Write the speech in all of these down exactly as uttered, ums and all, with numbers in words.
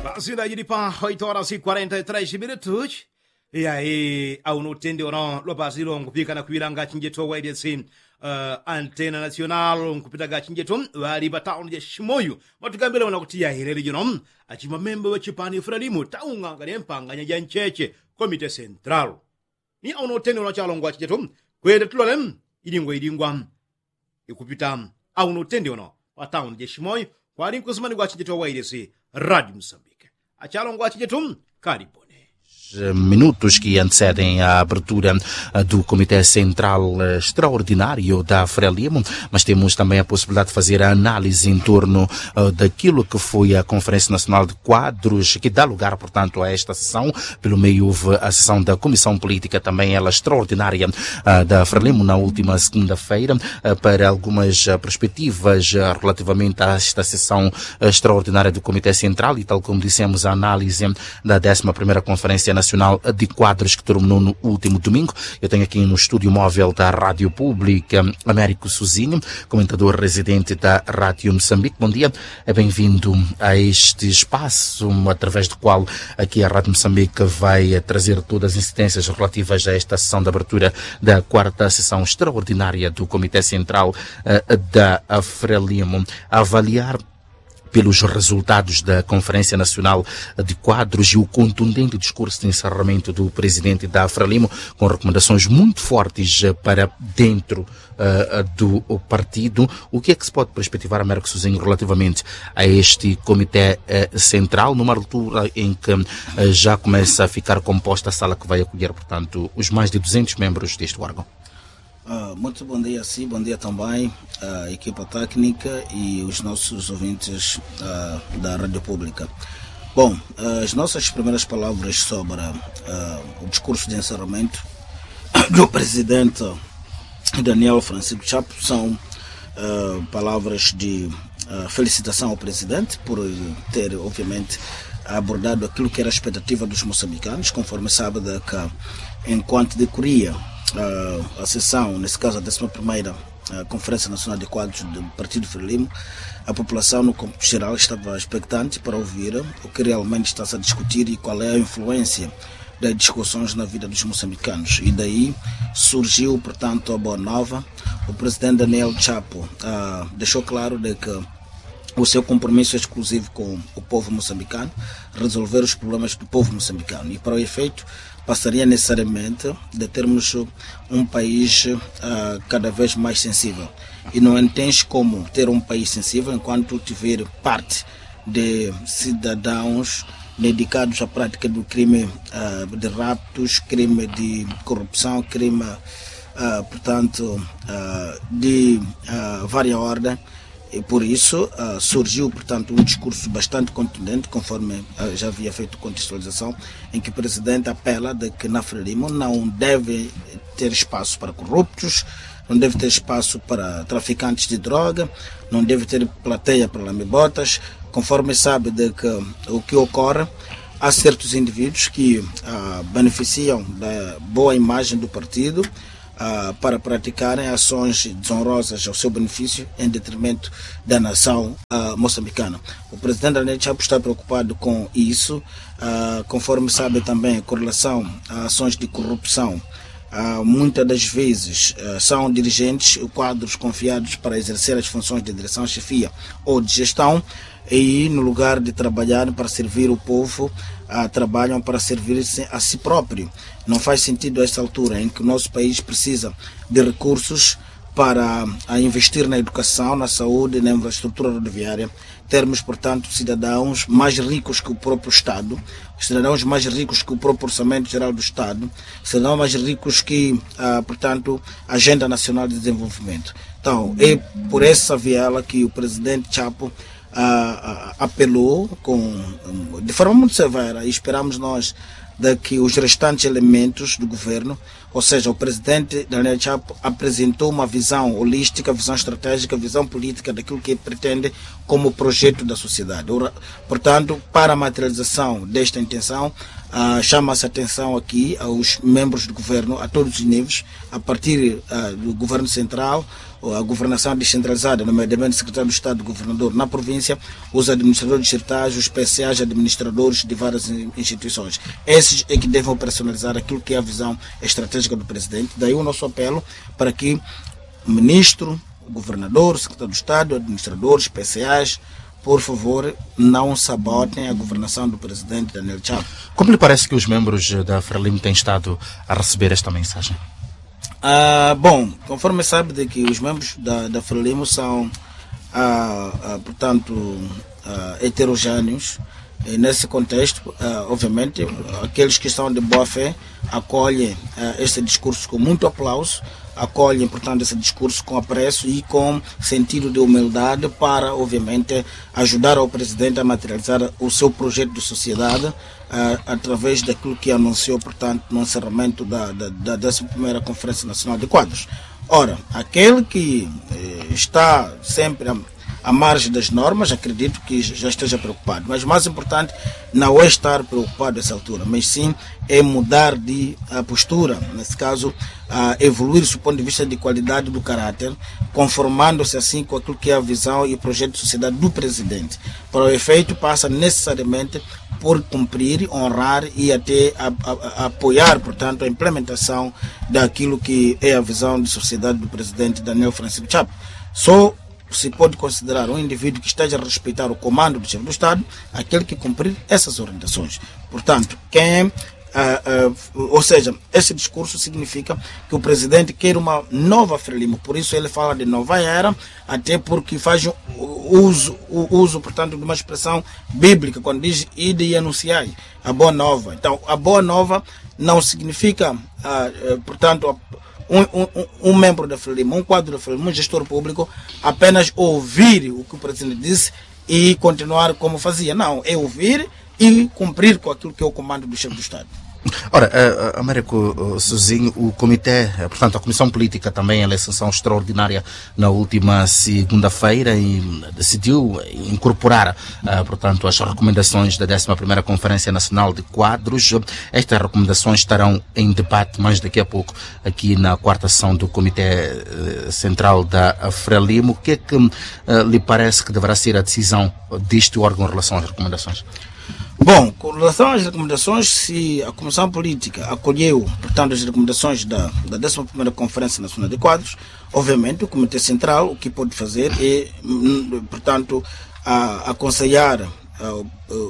Cidade de Pá, oito horas e quarenta e três minutos. E aí, ao no tenderon, lo basilo, kupika na kuilanga chinjeto wa idesi, uh, antena nacional, kupita ga chinjeto, wali bataun je shimoyu. Matukambele wana kutia hireli jinom, achima membe wa chipani fralimu, taunga nga nempanga nya jancheche, komite central. Ni au no tenderon chalongwa chinjeto, kwede tulolem, idingwa idingwa, ikupita, au no tenderon, bataun je shimoyu, kwa rinkusumani wa chinjeto wa idesi, Radio Moçambique. A Tchalongua Tchetum, Caribone. Minutos que antecedem a abertura do Comitê Central Extraordinário da Frelimo, mas temos também a possibilidade de fazer a análise em torno daquilo que foi a Conferência Nacional de Quadros, que dá lugar, portanto, a esta sessão. Pelo meio houve a sessão da Comissão Política, também ela extraordinária da Frelimo, na última segunda-feira, para algumas perspectivas relativamente a esta sessão extraordinária do Comitê Central e, tal como dissemos, a análise da décima primeira Conferência Nacional de Quadros que terminou no último domingo. Eu tenho aqui no estúdio móvel da Rádio Pública Américo Suzinho, comentador residente da Rádio Moçambique. Bom dia, é bem-vindo a este espaço através do qual aqui a Rádio Moçambique vai trazer todas as incidências relativas a esta sessão de abertura da quarta sessão extraordinária do Comitê Central uh, da Frelimo. A avaliar pelos resultados da Conferência Nacional de Quadros e o contundente discurso de encerramento do presidente da Frelimo, com recomendações muito fortes para dentro uh, do partido. O que é que se pode perspectivar, Américo Suzinho, relativamente a este Comitê uh, Central, numa altura em que uh, já começa a ficar composta a sala que vai acolher, portanto, os mais de duzentos membros deste órgão? Uh, muito bom dia, sim, bom dia também à equipa técnica e os nossos ouvintes uh, da Rádio Pública. Bom, uh, as nossas primeiras palavras sobre uh, o discurso de encerramento do presidente Daniel Francisco Chapo são uh, palavras de uh, felicitação ao presidente por ter, obviamente, abordado aquilo que era a expectativa dos moçambicanos, conforme sabe de que, enquanto decorria Uh, a sessão, nesse caso a décima primeira uh, Conferência Nacional de Quadros do Partido Frelimo, a população no cômputo geral estava expectante para ouvir o que realmente está-se a discutir e qual é a influência das discussões na vida dos moçambicanos. E daí surgiu, portanto, a boa nova. O presidente Daniel Chapo uh, deixou claro de que o seu compromisso é exclusivo com o povo moçambicano, resolver os problemas do povo moçambicano. E para o efeito, passaria necessariamente de termos um país uh, cada vez mais sensível. E não entende como ter um país sensível enquanto tiver parte de cidadãos dedicados à prática do crime uh, de raptos, crime de corrupção, crime, uh, portanto, uh, de uh, várias ordens. E por isso uh, surgiu, portanto, um discurso bastante contundente, conforme uh, já havia feito contextualização, em que o presidente apela de que na Frelimo não deve ter espaço para corruptos, não deve ter espaço para traficantes de droga, não deve ter plateia para lamebotas, conforme sabe de que o que ocorre, há certos indivíduos que uh, beneficiam da boa imagem do partido, Uh, para praticarem ações desonrosas ao seu benefício em detrimento da nação uh, moçambicana. O presidente Daniel Chapo está preocupado com isso, uh, conforme sabe também, com relação a ações de corrupção. Uh, muitas das vezes uh, são dirigentes ou quadros confiados para exercer as funções de direção, chefia ou de gestão, e no lugar de trabalhar para servir o povo, uh, trabalham para servir-se a si próprio. Não faz sentido a esta altura em que o nosso país precisa de recursos para uh, investir na educação, na saúde, na infraestrutura rodoviária, termos, portanto, cidadãos mais ricos que o próprio Estado, cidadãos mais ricos que o próprio Orçamento Geral do Estado, cidadãos mais ricos que, uh, portanto, a Agenda Nacional de Desenvolvimento. Então, é por essa viela que o presidente Chapo Uh, uh, apelou com, um, de forma muito severa, e esperamos nós de que os restantes elementos do governo, ou seja, o presidente Daniel Chapo apresentou uma visão holística, visão estratégica, visão política daquilo que pretende como projeto da sociedade. Portanto, para a materialização desta intenção, uh, chama-se atenção aqui aos membros do governo, a todos os níveis, a partir uh, do governo central, a governação descentralizada, nomeadamente o secretário do Estado, o governador na província, os administradores distritais, os P C As, administradores de várias instituições. Esses é que devem operacionalizar aquilo que é a visão estratégica do presidente. Daí o nosso apelo para que o ministro, o governador, o secretário do Estado, administradores, P C As, por favor, não sabotem a governação do presidente Daniel Chapo. Como lhe parece que os membros da Frelimo têm estado a receber esta mensagem? Ah, bom, conforme sabe de que os membros da, da Frelimo são, ah, ah, portanto, ah, heterogêneos, e nesse contexto, ah, obviamente, aqueles que estão de boa fé acolhem ah, este discurso com muito aplauso, acolhem, portanto, esse discurso com apreço e com sentido de humildade para, obviamente, ajudar ao presidente a materializar o seu projeto de sociedade uh, através daquilo que anunciou, portanto, no encerramento da, da, da décima primeira Conferência Nacional de Quadros. Ora, aquele que eh, está sempre a, à margem das normas, acredito que já esteja preocupado. Mas o mais importante não é estar preocupado nessa altura, mas sim é mudar de a postura, nesse caso, a evoluir do ponto de vista de qualidade do caráter, conformando-se assim com aquilo que é a visão e o projeto de sociedade do presidente. Para o efeito, passa necessariamente por cumprir, honrar e até a, a, a apoiar, portanto, a implementação daquilo que é a visão de sociedade do presidente Daniel Francisco Chapo. Só se pode considerar um indivíduo que esteja a respeitar o comando do chefe do Estado aquele que cumprir essas orientações. Portanto, quem... Uh, uh, ou seja, esse discurso significa que o presidente quer uma nova Frelimo, por isso ele fala de nova era, até porque faz o uso, o uso portanto, de uma expressão bíblica, quando diz ide e anunciai a boa nova. Então, a boa nova não significa, uh, uh, portanto, um, um, um membro da Frelimo, um quadro da Frelimo, um gestor público, apenas ouvir o que o presidente disse e continuar como fazia. Não, é ouvir e cumprir com aquilo que é o comando do chefe do Estado. Ora, Américo Sozinho, o comitê, portanto a Comissão Política também em sessão extraordinária na última segunda-feira e decidiu incorporar, portanto, as recomendações da décima primeira Conferência Nacional de Quadros. Estas recomendações estarão em debate mais daqui a pouco aqui na quarta sessão do Comitê Central da Frelimo. O que é que lhe parece que deverá ser a decisão deste órgão em relação às recomendações? Bom, com relação às recomendações, se a Comissão Política acolheu, portanto, as recomendações da, da décima primeira Conferência Nacional de Quadros, obviamente o Comitê Central o que pode fazer é, portanto, a, aconselhar a, o,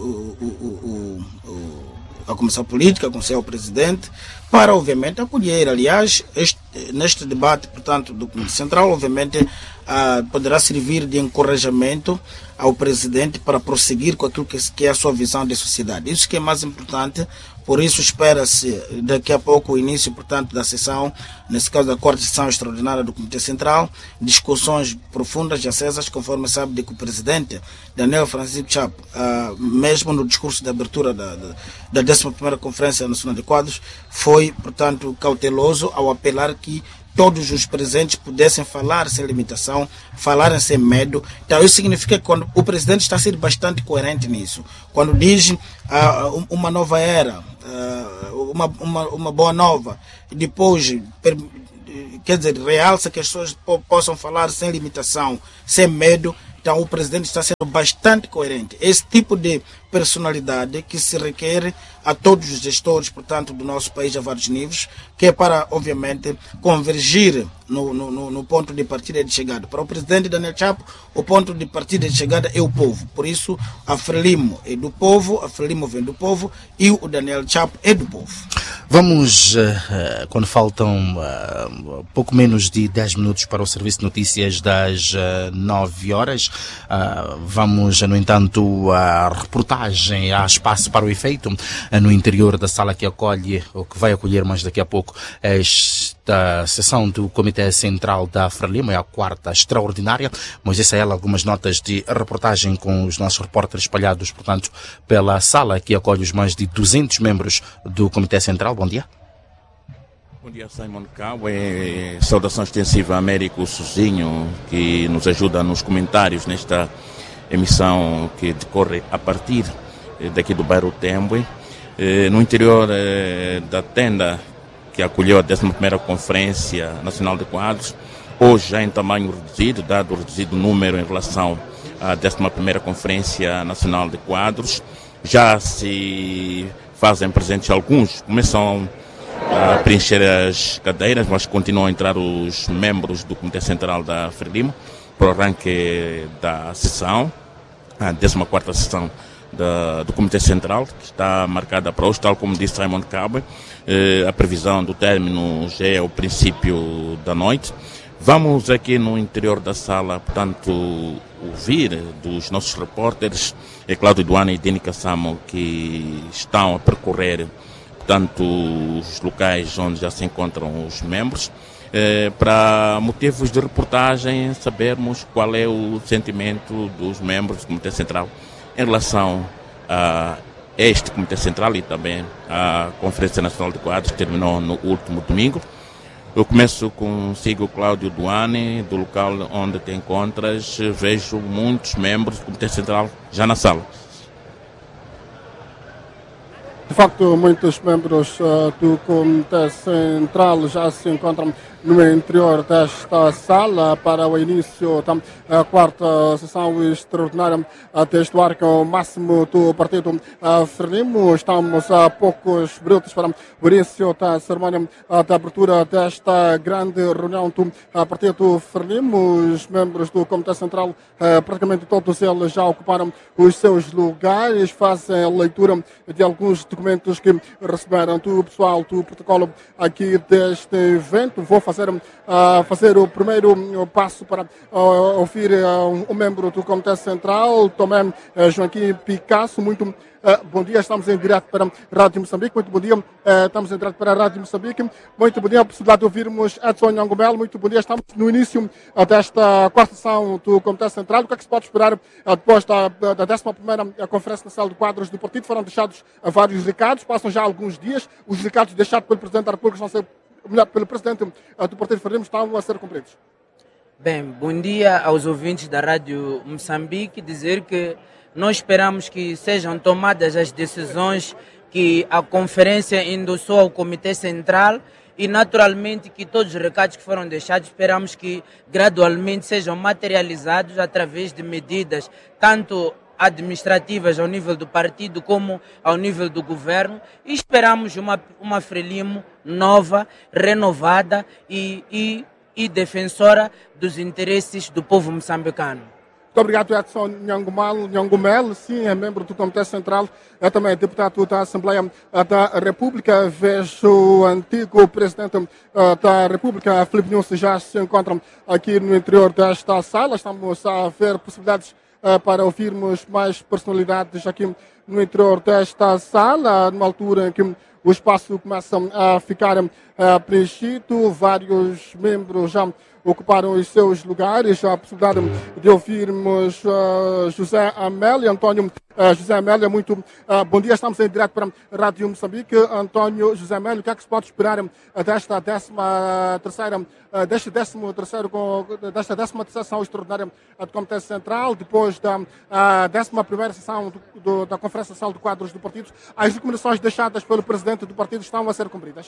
o, o, a Comissão Política, aconselhar o Presidente, para, obviamente, acolher. Aliás, este, neste debate, portanto, do Comitê Central, obviamente, uh, poderá servir de encorajamento ao Presidente para prosseguir com aquilo que, que é a sua visão de sociedade. Isso que é mais importante, por isso espera-se daqui a pouco o início, portanto, da sessão, nesse caso da quarta sessão extraordinária do Comitê Central, discussões profundas e acesas, conforme sabe de que o Presidente Daniel Francisco Chapo, uh, mesmo no discurso de abertura da, da, da décima primeira Conferência Nacional de Quadros, foi, portanto, cauteloso ao apelar que todos os presentes pudessem falar sem limitação, falarem sem medo. Então, isso significa que quando o presidente está sendo bastante coerente nisso. Quando diz uh, uma nova era, uh, uma, uma, uma boa nova, e depois, per, quer dizer, realça que as pessoas po possam falar sem limitação, sem medo. Então, o presidente está sendo bastante coerente. Esse tipo de personalidade que se requer a todos os gestores, portanto, do nosso país a vários níveis, que é para, obviamente, convergir no, no, no ponto de partida e de chegada. Para o presidente Daniel Chapo, o ponto de partida e de chegada é o povo. Por isso, a Frelimo é do povo, a Frelimo vem do povo e o Daniel Chapo é do povo. Vamos, uh, quando faltam uh, pouco menos de dez minutos para o Serviço de Notícias das uh, nove horas, uh, vamos, no entanto, a reportagem, há espaço para o efeito, uh, no interior da sala que acolhe, ou que vai acolher mais daqui a pouco, esta sessão do Comitê Central da Frelimo, é a quarta extraordinária, mas essa é ela, algumas notas de reportagem com os nossos repórteres espalhados, portanto, pela sala que acolhe os mais de duzentos membros do Comitê Central. Bom dia. Bom dia, Simon Cabo. É, saudação extensiva a Américo Sozinho, que nos ajuda nos comentários nesta emissão que decorre a partir daqui do bairro Tembue. Eh, no interior eh, da tenda que acolheu a décima primeira Conferência Nacional de Quadros, hoje já em tamanho reduzido, dado o reduzido número em relação à décima primeira Conferência Nacional de Quadros, já se fazem presentes alguns, começam a preencher as cadeiras, mas continuam a entrar os membros do Comitê Central da Frelimo para o arranque da sessão, a décima quarta sessão da, do Comitê Central, que está marcada para hoje, tal como disse Simon Cabe. Eh, a previsão do término já é o princípio da noite. Vamos aqui no interior da sala, portanto, ouvir dos nossos repórteres, é Cláudio Duane e Dini Kassamo, que estão a percorrer, portanto, os locais onde já se encontram os membros, eh, para motivos de reportagem, sabermos qual é o sentimento dos membros do Comitê Central em relação a este Comitê Central e também a Conferência Nacional de Quadros, que terminou no último domingo. Eu começo consigo, Cláudio Duane, do local onde te encontras. Vejo muitos membros do Comitê Central já na sala. De facto, muitos membros uh, do Comitê Central já se encontram no interior desta sala para o início da quarta sessão extraordinária deste arco máximo do Partido Frelimo. Estamos a poucos minutos para o início da cerimónia de abertura desta grande reunião do Partido Frelimo. Os membros do Comitê Central, praticamente todos eles já ocuparam os seus lugares, fazem a leitura de alguns documentos que receberam do pessoal do protocolo aqui deste evento. Vou fazer Uh, fazer o primeiro passo para uh, ouvir uh, um membro do Comitê Central, Tomé uh, Joaquim Picasso. Muito uh, bom dia, estamos em direto para a Rádio Moçambique. Muito bom dia, uh, estamos em direto para a Rádio Moçambique. Muito bom dia, a possibilidade de ouvirmos Edson Nhangomelo. Muito bom dia, estamos no início uh, desta quarta sessão do Comitê Central. O que é que se pode esperar uh, depois da, da décima primeira Conferência Nacional de Quadros do Partido? Foram deixados uh, vários recados, passam já alguns dias. Os recados deixados pelo Presidente da República vão ser pelo presidente do Partido Frelimo estão a ser cumpridos. Bem, bom dia aos ouvintes da Rádio Moçambique. Dizer que nós esperamos que sejam tomadas as decisões que a conferência endossou ao Comitê Central e, naturalmente, que todos os recados que foram deixados esperamos que gradualmente sejam materializados através de medidas tanto administrativas ao nível do partido como ao nível do governo, e esperamos uma, uma Frelimo nova, renovada e, e, e defensora dos interesses do povo moçambicano. Muito obrigado, Edson Nhangomelo. Sim, é membro do Comitê Central, é também deputado da Assembleia da República. Vejo o antigo presidente da República, Filipe Nunes, já se encontram aqui no interior desta sala. Estamos a ver possibilidades para ouvirmos mais personalidades aqui no interior desta sala, numa altura em que o espaço começa a ficar preenchido. Vários membros já ocuparam os seus lugares. A possibilidade de ouvirmos uh, José Amélia, Antônio uh, José Amélia, muito uh, bom dia. Estamos em direto para a Rádio Moçambique. Antônio José Amélia, o que é que se pode esperar uh, desta décima terceira, uh, deste décimo terceiro, desta décima terceira sessão extraordinária do Comitê Central, depois da uh, décima primeira sessão do, do, da Conferência Nacional de Quadros do Partido? As recomendações deixadas pelo presidente do partido estão a ser cumpridas?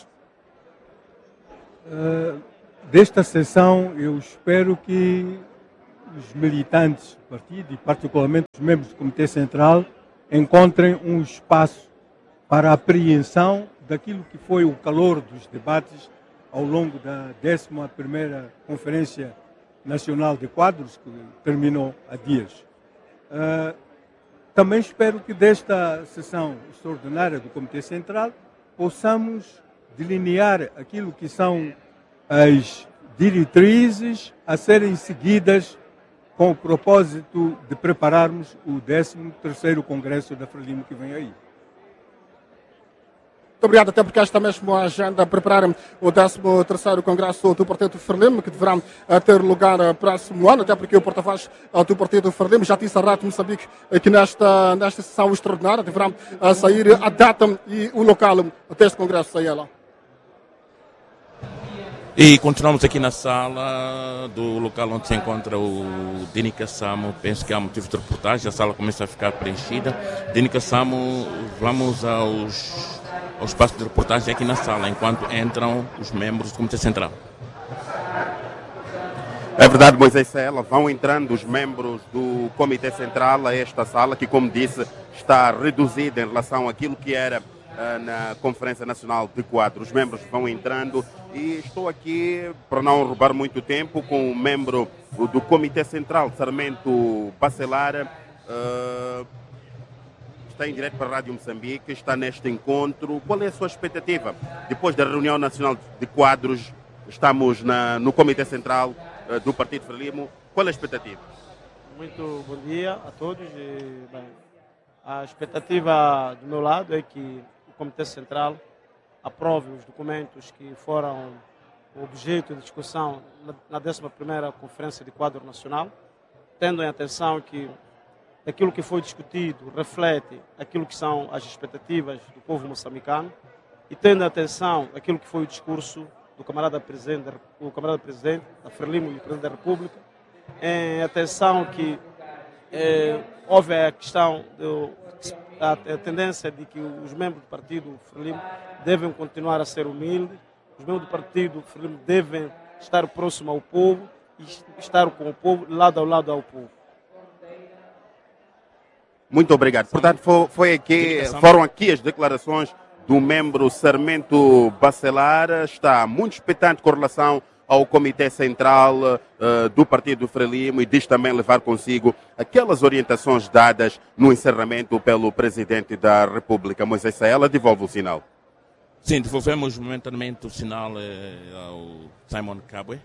Uh... Desta sessão, eu espero que os militantes do partido, e particularmente os membros do Comitê Central, encontrem um espaço para a apreensão daquilo que foi o calor dos debates ao longo da décima primeira Conferência Nacional de Quadros, que terminou há dias. Uh, também espero que desta sessão extraordinária do Comitê Central possamos delinear aquilo que são as diretrizes a serem seguidas com o propósito de prepararmos o décimo terceiro Congresso da Frelimo que vem aí. Muito obrigado, até porque esta mesma agenda preparar o décimo terceiro Congresso do Partido Frelimo, que deverá ter lugar no próximo ano, até porque o porta-voz do Partido Frelimo já disse a Rádio Moçambique que nesta, nesta sessão extraordinária deverá sair a data e o local deste Congresso. Sair lá. E continuamos aqui na sala do local onde se encontra o Dinica Samo. Penso que há motivos de reportagem, a sala começa a ficar preenchida. Dinica Samo, vamos aos, ao espaço de reportagem aqui na sala, enquanto entram os membros do Comitê Central. É verdade, Moisés Cela, vão entrando os membros do Comitê Central a esta sala, que, como disse, está reduzida em relação àquilo que era uh, na Conferência Nacional de Quadros. Os membros vão entrando e estou aqui, para não roubar muito tempo, com o membro do Comitê Central, Sarmento Bacelar. Uh, está em direto para a Rádio Moçambique, está neste encontro. Qual é a sua expectativa? Depois da reunião nacional de quadros, estamos na, no Comitê Central do Partido Frelimo. Qual é a expectativa? Muito bom dia a todos. E, bem, a expectativa do meu lado é que o Comitê Central aprove os documentos que foram objeto de discussão na décima primeira Conferência de Quadro Nacional, tendo em atenção que aquilo que foi discutido reflete aquilo que são as expectativas do povo moçambicano e tendo em atenção aquilo que foi o discurso do camarada presidente, o camarada presidente da Frelimo e o presidente da República, em atenção que eh, houve a questão, do, a, a tendência de que os membros do partido Frelimo devem continuar a ser humildes, os membros do partido Frelimo devem estar próximos ao povo e estar com o povo, lado ao lado ao povo. Muito obrigado. Portanto, foi, foi aqui, foram aqui as declarações do membro Sarmento Bacelar. Está muito expectante com relação ao Comitê Central uh, do Partido Frelimo e diz também levar consigo aquelas orientações dadas no encerramento pelo Presidente da República. Moisés Saela, devolve o sinal. Sim, devolvemos momentaneamente o sinal eh, ao Simon Kabwe.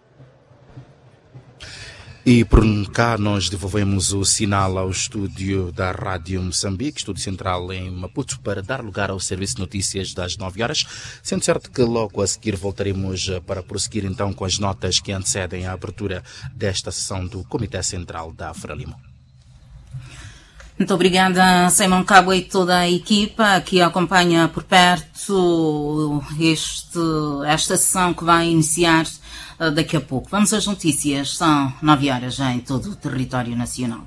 E por cá nós devolvemos o sinal ao estúdio da Rádio Moçambique, estúdio central em Maputo, para dar lugar ao serviço de notícias das nove horas, sendo certo que logo a seguir voltaremos para prosseguir então com as notas que antecedem a abertura desta sessão do Comitê Central da Frelimo. Muito obrigada, Simon Cabo e toda a equipa que acompanha por perto este, esta sessão que vai iniciar daqui a pouco. Vamos às notícias. São nove horas já em todo o território nacional.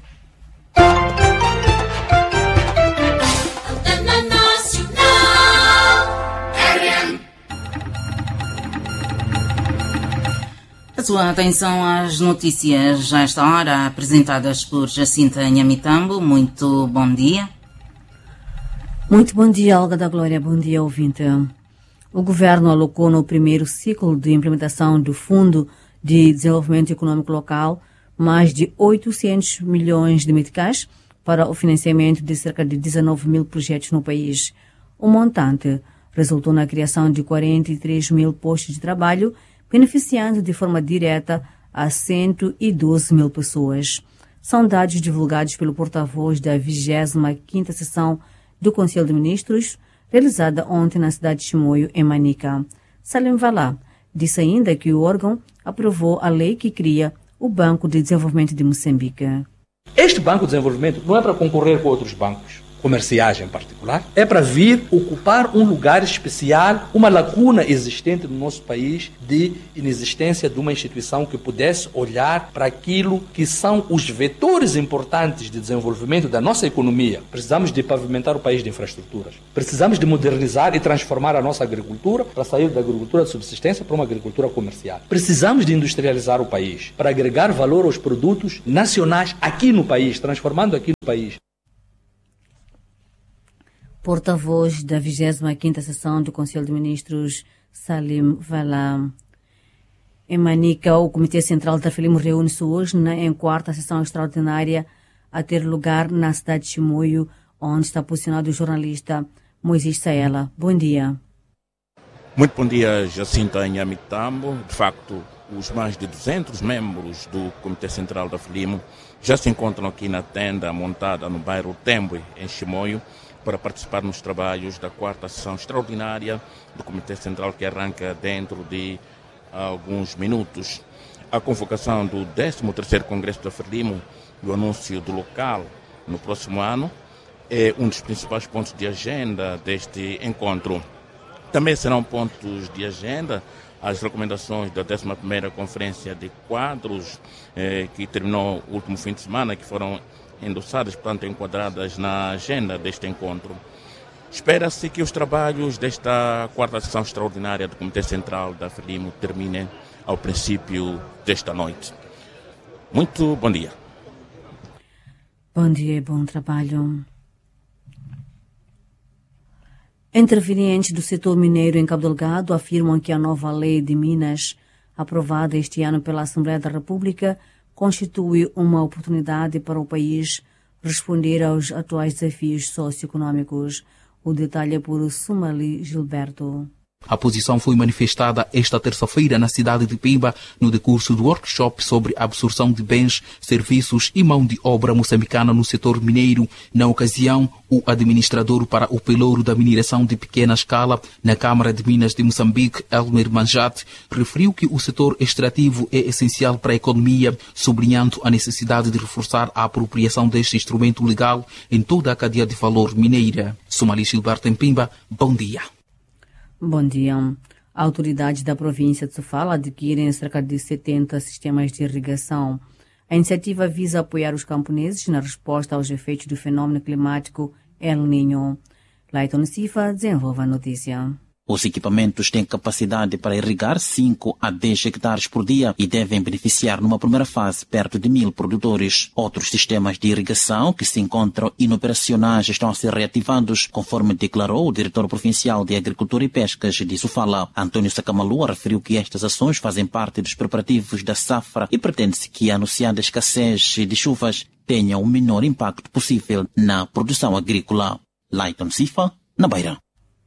A sua atenção às notícias a esta hora, apresentadas por Jacinta Nhamitambo. Muito bom dia. Muito bom dia, Olga da Glória. Bom dia, ouvinte. O governo alocou no primeiro ciclo de implementação do Fundo de Desenvolvimento Econômico Local mais de oitocentos milhões de meticais para o financiamento de cerca de dezenove mil projetos no país. O montante resultou na criação de quarenta e três mil postos de trabalho, beneficiando de forma direta a cento e doze mil pessoas. São dados divulgados pelo porta-voz da vigésima quinta sessão do Conselho de Ministros, realizada ontem na cidade de Chimoio, em Manica. Salim Valá disse ainda que o órgão aprovou a lei que cria o Banco de Desenvolvimento de Moçambique. Este Banco de Desenvolvimento não é para concorrer com outros bancos comerciais em particular, é para vir ocupar um lugar especial, uma lacuna existente no nosso país de inexistência de uma instituição que pudesse olhar para aquilo que são os vetores importantes de desenvolvimento da nossa economia. Precisamos de pavimentar o país de infraestruturas. Precisamos de modernizar e transformar a nossa agricultura para sair da agricultura de subsistência para uma agricultura comercial. Precisamos de industrializar o país para agregar valor aos produtos nacionais aqui no país, transformando aqui no país. Porta-voz da vigésima quinta sessão do Conselho de Ministros, Salim Valá. Em Manica, o Comitê Central da Frelimo reúne-se hoje na em quarta sessão extraordinária a ter lugar na cidade de Chimoio, onde está posicionado o jornalista Moisés Saela. Bom dia. Muito bom dia, Jacinta Nhamitambo. De facto, os mais de duzentos membros do Comitê Central da Frelimo já se encontram aqui na tenda montada no bairro Tembwe, em Chimoio, para participar nos trabalhos da quarta sessão extraordinária do Comitê Central, que arranca dentro de alguns minutos. A convocação do décimo terceiro Congresso da Frelimo e o anúncio do local no próximo ano é um dos principais pontos de agenda deste encontro. Também serão pontos de agenda as recomendações da décima primeira Conferência de Quadros, eh, que terminou o último fim de semana, que foram endossadas, portanto, enquadradas na agenda deste encontro. Espera-se que os trabalhos desta quarta sessão extraordinária do Comitê Central da Frelimo terminem ao princípio desta noite. Muito bom dia. Bom dia e bom trabalho. Intervenientes do setor mineiro em Cabo Delgado afirmam que a nova lei de Minas, aprovada este ano pela Assembleia da República, constitui uma oportunidade para o país responder aos atuais desafios socioeconômicos. O detalhe é por Sumali Gilberto. A posição foi manifestada esta terça-feira na cidade de Pemba, no decurso do workshop sobre a absorção de bens, serviços e mão de obra moçambicana no setor mineiro. Na ocasião, o administrador para o pelouro da mineração de pequena escala na Câmara de Minas de Moçambique, Elmer Manjate, referiu que o setor extrativo é essencial para a economia, sublinhando a necessidade de reforçar a apropriação deste instrumento legal em toda a cadeia de valor mineira. Sumali Gilberto em Pemba, bom dia. Bom dia. Autoridades da província de Sofala adquirem cerca de setenta sistemas de irrigação. A iniciativa visa apoiar os camponeses na resposta aos efeitos do fenômeno climático El Niño. Laiton Sifa desenvolve a notícia. Os equipamentos têm capacidade para irrigar cinco a dez hectares por dia e devem beneficiar numa primeira fase perto de mil produtores. Outros sistemas de irrigação que se encontram inoperacionais estão a ser reativados, conforme declarou o diretor provincial de Agricultura e Pescas de Sofala. Antônio Sacamalua referiu que estas ações fazem parte dos preparativos da safra e pretende-se que a anunciada escassez de chuvas tenha o menor impacto possível na produção agrícola. Laiton Sifa, na Beira.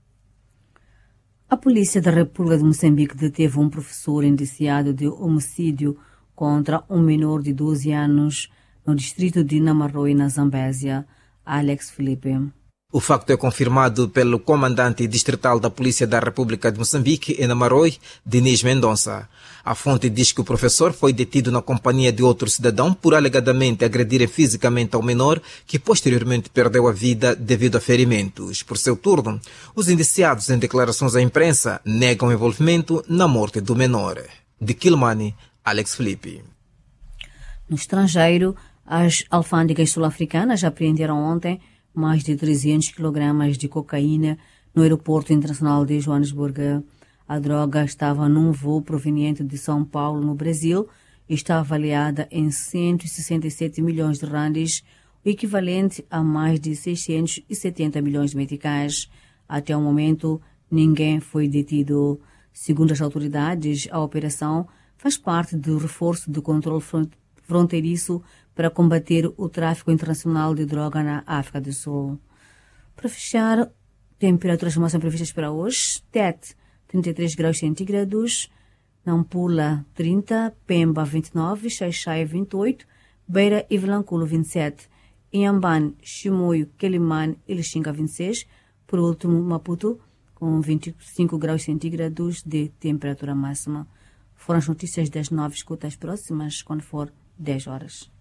A Polícia da República de Moçambique deteve um professor indiciado de homicídio contra um menor de doze anos no distrito de Namaroi, na Zambésia. Alex Felipe. O facto é confirmado pelo comandante distrital da Polícia da República de Moçambique, em Namaroi, Denis Mendonça. A fonte diz que o professor foi detido na companhia de outro cidadão por alegadamente agredirem fisicamente ao menor, que posteriormente perdeu a vida devido a ferimentos. Por seu turno, os indiciados em declarações à imprensa negam envolvimento na morte do menor. De Quilmani, Alex Felipe. No estrangeiro, as alfândegas sul-africanas apreenderam ontem mais de trezentos quilogramas de cocaína no aeroporto internacional de Joanesburgo. A droga estava num voo proveniente de São Paulo, no Brasil, e está avaliada em cento e sessenta e sete milhões de randes, o equivalente a mais de seiscentos e setenta milhões de meticais. Até o momento, ninguém foi detido. Segundo as autoridades, a operação faz parte do reforço do controle fronteiriço para combater o tráfico internacional de droga na África do Sul. Para fechar, temperaturas máximas previstas para hoje: Tete, trinta e três graus centígrados, Nampula, trinta, Pemba, vinte e nove, Xaixai, vinte e oito, Beira e Vilanculo, vinte e sete, Inhambane, Chimoio, Quelimane e Lixinga, vinte e seis, por último, Maputo, com vinte e cinco graus centígrados de temperatura máxima. Foram as notícias das nove, escutas próximas, quando for dez horas.